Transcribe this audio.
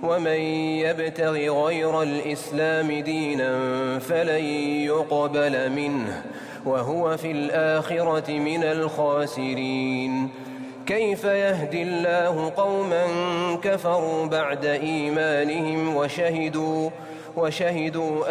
ومن يبتغ غير الإسلام دينا فلن يقبل منه وهو في الآخرة من الخاسرين. كيف يهدي الله قوما كفروا بعد إيمانهم وشهدوا